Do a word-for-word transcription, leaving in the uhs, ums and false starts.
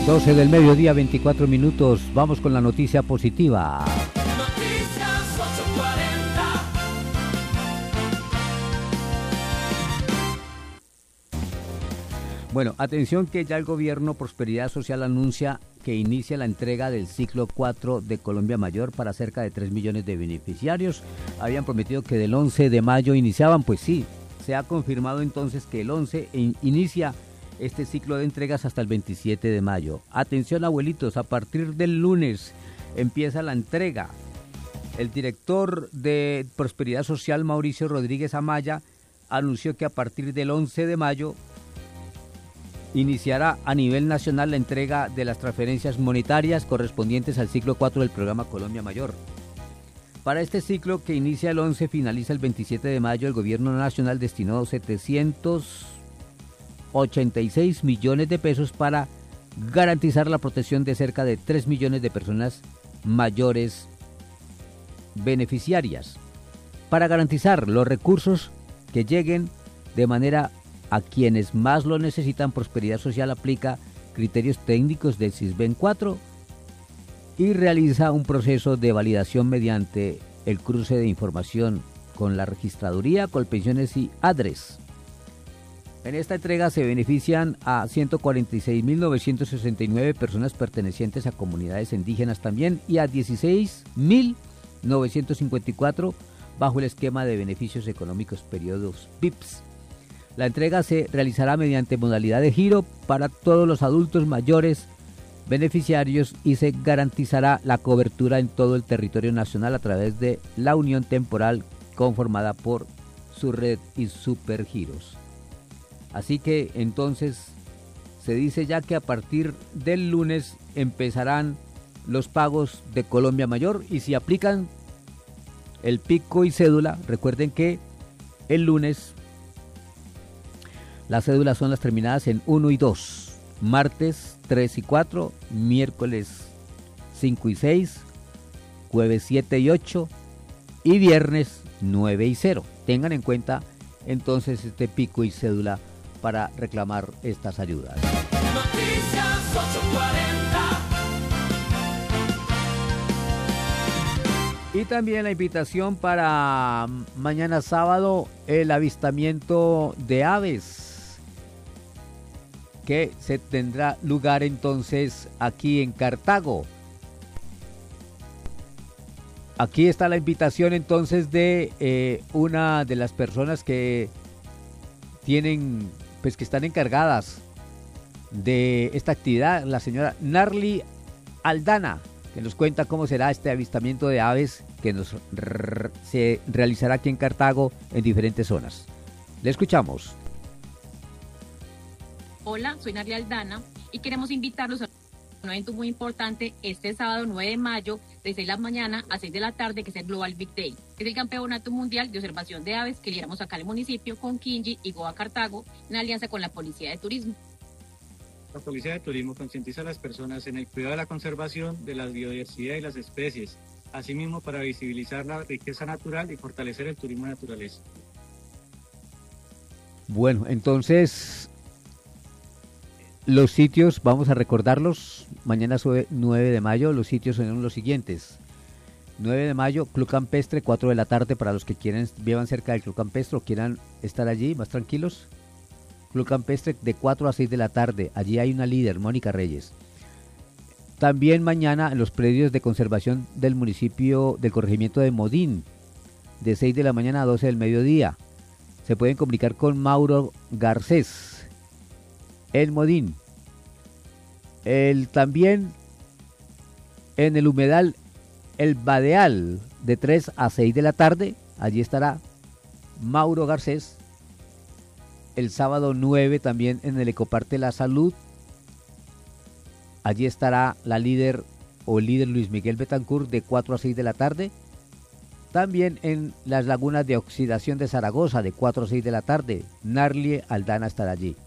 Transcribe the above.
doce del mediodía, veinticuatro minutos. Vamos con la noticia positiva. Noticias ocho cuarenta. Bueno, atención que ya el gobierno Prosperidad Social anuncia que inicia la entrega del ciclo cuatro de Colombia Mayor para cerca de tres millones de beneficiarios. Habían prometido que del once de mayo iniciaban, pues sí, se ha confirmado entonces que el once in- inicia este ciclo de entregas hasta el veintisiete de mayo. Atención abuelitos, a partir del lunes empieza la entrega. El director de Prosperidad Social, Mauricio Rodríguez Amaya, anunció que a partir del once de mayo iniciará a nivel nacional la entrega de las transferencias monetarias correspondientes al ciclo cuatro del programa Colombia Mayor. Para este ciclo, que inicia el once, finaliza el veintisiete de mayo, el gobierno nacional destinó setecientos ochenta y seis millones de pesos para garantizar la protección de cerca de tres millones de personas mayores beneficiarias. Para garantizar los recursos que lleguen de manera a quienes más lo necesitan, Prosperidad Social aplica criterios técnicos del SISBEN cuatro y realiza un proceso de validación mediante el cruce de información con la Registraduría, Colpensiones y ADRES. En esta entrega se benefician a ciento cuarenta y seis mil novecientos sesenta y nueve personas pertenecientes a comunidades indígenas también y a dieciséis mil novecientos cincuenta y cuatro bajo el esquema de beneficios económicos periodos B I P S. La entrega se realizará mediante modalidad de giro para todos los adultos mayores beneficiarios y se garantizará la cobertura en todo el territorio nacional a través de la unión temporal conformada por su red y supergiros. Así que entonces se dice ya que a partir del lunes empezarán los pagos de Colombia Mayor y si aplican el pico y cédula, recuerden que el lunes las cédulas son las terminadas en uno y dos, martes tres y cuatro, miércoles cinco y seis, jueves siete y ocho y viernes nueve y cero. Tengan en cuenta entonces este pico y cédula para reclamar estas ayudas. Noticias ocho cuarenta. Y también la invitación para mañana sábado, el avistamiento de aves, que se tendrá lugar entonces aquí en Cartago. Aquí está la invitación entonces de eh, una de las personas que tienen, pues que están encargadas de esta actividad, la señora Narly Aldana, que nos cuenta cómo será este avistamiento de aves que nos r- se realizará aquí en Cartago en diferentes zonas. Le escuchamos. Hola, soy Narly Aldana y queremos invitarlos a un evento muy importante este sábado nueve de mayo de seis de la mañana a seis de la tarde, que es el Global Big Day. Es el Campeonato Mundial de Observación de Aves que lideramos acá en el municipio con Kinji y Goa Cartago en alianza con la Policía de Turismo. La Policía de Turismo concientiza a las personas en el cuidado de la conservación de la biodiversidad y las especies, asimismo para visibilizar la riqueza natural y fortalecer el turismo de naturaleza. Bueno, entonces los sitios, vamos a recordarlos, mañana nueve de mayo, los sitios son los siguientes. nueve de mayo, Club Campestre, cuatro de la tarde, para los que quieren, vivan cerca del Club Campestre o quieran estar allí más tranquilos. Club Campestre de cuatro a seis de la tarde, allí hay una líder, Mónica Reyes. También mañana en los predios de conservación del municipio del corregimiento de Modín, de seis de la mañana a doce del mediodía. Se pueden comunicar con Mauro Garcés, el Modín. El, también en el humedal El Badeal, de tres a seis de la tarde, allí estará Mauro Garcés. El sábado nueve también en el Ecoparque La Salud, allí estará la líder o el líder Luis Miguel Betancourt de cuatro a seis de la tarde. También en las lagunas de oxidación de Zaragoza de cuatro a seis de la tarde, Narly Aldana estará allí.